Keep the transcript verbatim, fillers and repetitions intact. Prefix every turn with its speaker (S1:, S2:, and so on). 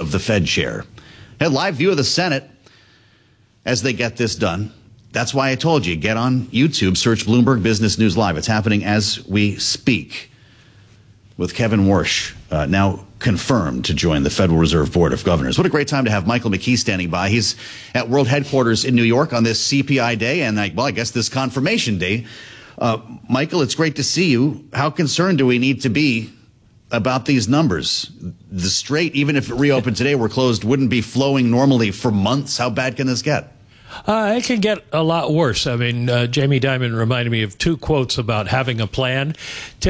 S1: of the Fed chair. Had live view of the Senate as they get this done. That's why I told you, get on YouTube, search Bloomberg Business News Live. It's happening as we speak with Kevin Warsh, uh, now confirmed to join the Federal Reserve Board of Governors. What a great time to have Michael McKee standing by. He's at World Headquarters in New York on this C P I day and, I, well, I guess this confirmation day. Uh, Michael, it's great to see you. How concerned do we need to be about these numbers? The Strait, even if it reopened today, we're closed, wouldn't be flowing normally for months. How bad can this get?
S2: Uh, it can get a lot worse. I mean, uh, Jamie Dimon reminded me of two quotes about having a plan.